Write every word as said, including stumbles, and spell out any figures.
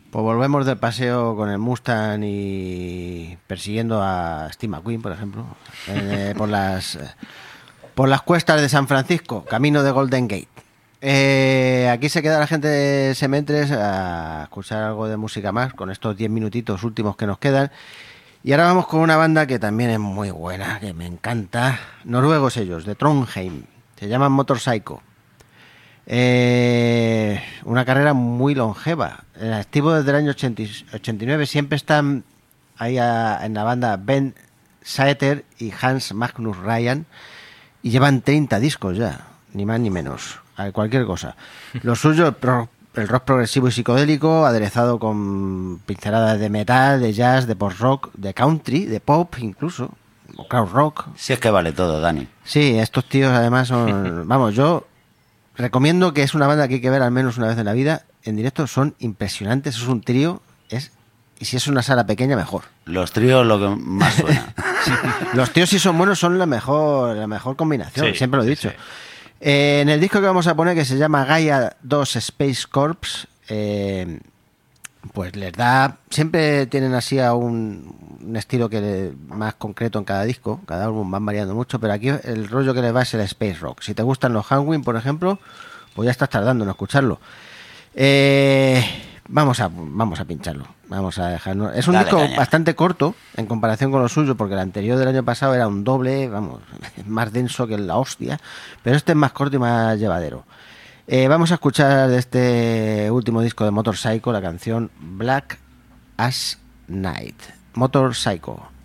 Pues volvemos del paseo con el Mustang y persiguiendo a Steve McQueen, por ejemplo, eh, por las eh, por las cuestas de San Francisco, camino de Golden Gate. Eh, aquí se queda la gente de Sementres a escuchar algo de música más con estos diez minutitos últimos que nos quedan. Y ahora vamos con una banda que también es muy buena, que me encanta. Noruegos ellos, de Trondheim. Se llaman Motorpsycho. Eh, una carrera muy longeva. Eh, activo desde el año ochenta, ochenta y nueve. Siempre están ahí a, en la banda Ben Saeter y Hans Magnus Ryan. Y llevan treinta discos ya, ni más ni menos. A cualquier cosa. Lo suyo, pro, el rock progresivo y psicodélico, aderezado con pinceladas de metal, de jazz, de post-rock, de country, de pop incluso, o crowd rock. Si es que vale todo, Dani. Sí, estos tíos además son... Vamos, yo... Recomiendo que es una banda que hay que ver al menos una vez en la vida. En directo son impresionantes. Es un trío. Es, y si es una sala pequeña, mejor. Los tríos lo que más suena. Sí. Los tríos, si son buenos, son la mejor, la mejor combinación. Sí, siempre lo he dicho. Sí, sí. Eh, en el disco que vamos a poner, que se llama Gaia dos Space Corps, eh, pues les da... Siempre tienen así a un, un estilo que le, más concreto en cada disco. Cada álbum van variando mucho, pero aquí el rollo que les va es el space rock. Si te gustan los Halloween, por ejemplo, pues ya estás tardando en escucharlo. Eh, vamos a vamos a pincharlo. Vamos a dejarlo. Es un Dale, disco caña. Bastante corto en comparación con lo suyo, porque el anterior del año pasado era un doble, vamos, más denso que la hostia. Pero este es más corto y más llevadero. Eh, vamos a escuchar de este último disco de Motorpsycho la canción Black as Night. Motorpsycho.